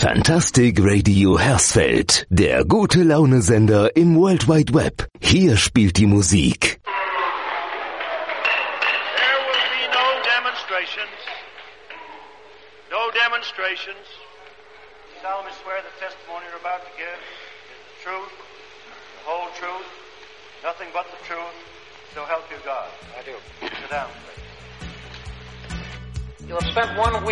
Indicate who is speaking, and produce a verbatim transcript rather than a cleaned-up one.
Speaker 1: Fantastic Radio Hersfeld, der gute Laune-Sender im World Wide Web. Hier spielt die Musik.
Speaker 2: There will be no demonstrations. No demonstrations. You solemnly swear the testimony you're about to give is the truth, the whole truth, nothing but the truth, so help you God.
Speaker 3: I do.
Speaker 2: Sit down, please.
Speaker 3: You have spent one week